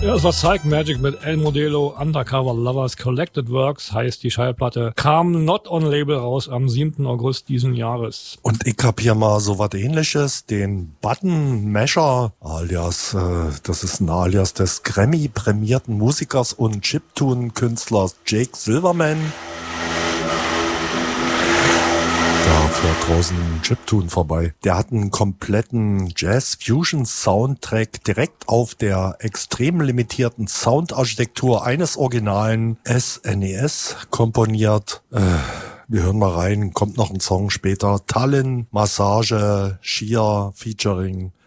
Ja, das war Psych Magic mit El Modelo Undercover Lovers Collected Works, heißt die Schallplatte. Kam Not On Label raus am 7. August diesen Jahres. Und ich hab hier mal so was Ähnliches, den Button Masher, alias, das ist ein Alias des Grammy-prämierten Musikers und Chiptune-Künstlers Jake Silverman. Da fährt draußen ein Chiptune vorbei. Der hat einen kompletten Jazz-Fusion-Soundtrack direkt auf der extrem limitierten Soundarchitektur eines originalen SNES komponiert. Wir hören mal rein, kommt noch ein Song später. Tallinn, Massage, Shia featuring